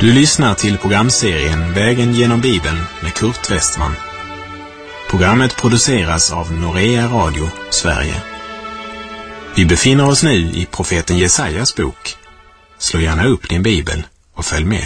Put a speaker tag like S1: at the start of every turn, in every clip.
S1: Du lyssnar till programserien Vägen genom Bibeln med Kurt Westman. Programmet produceras av Norea Radio, Sverige. Vi befinner oss nu i profeten Jesajas bok. Slå gärna upp din bibel och följ med.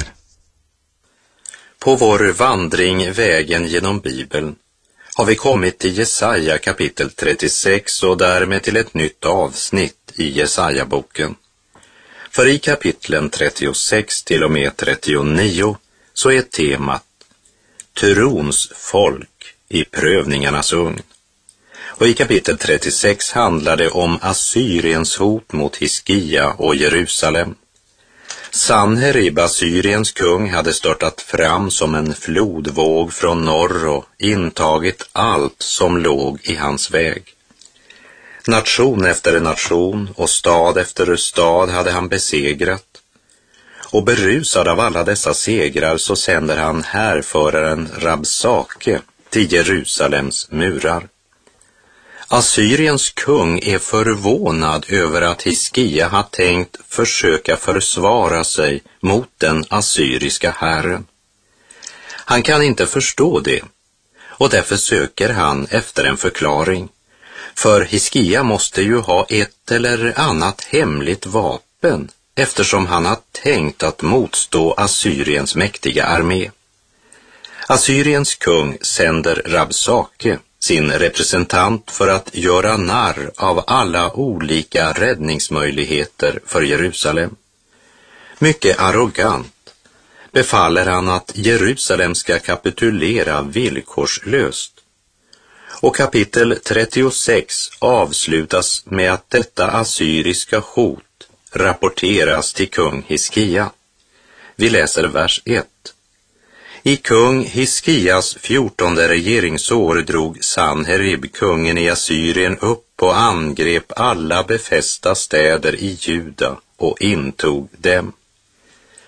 S2: På vår vandring Vägen genom Bibeln har vi kommit till Jesaja kapitel 36 och därmed till ett nytt avsnitt i Jesaja-boken. För i kapitlen 36 till och med 39 så är temat Tyrons folk i prövningarnas ugn. Och i kapitel 36 handlar det om Assyriens hot mot Hiskia och Jerusalem. Sanherib, Assyriens kung, hade störtat fram som en flodvåg från norr och intagit allt som låg i hans väg. Nation efter nation och stad efter stad hade han besegrat. Och berusad av alla dessa segrar så sänder han härföraren Rabsake till Jerusalems murar. Assyriens kung är förvånad över att Hiskia har tänkt försöka försvara sig mot den assyriska herren. Han kan inte förstå det och därför söker han efter en förklaring. För Hiskia måste ju ha ett eller annat hemligt vapen eftersom han har tänkt att motstå Assyriens mäktiga armé. Assyriens kung sänder Rabsake, sin representant, för att göra narr av alla olika räddningsmöjligheter för Jerusalem. Mycket arrogant befaller han att Jerusalem ska kapitulera villkorslöst. Och kapitel 36 avslutas med att detta assyriska hot rapporteras till kung Hiskia. Vi läser vers 1. I kung Hiskias 14:e regeringsår drog Sanherib, kungen i Assyrien, upp och angrep alla befästa städer i Juda och intog dem.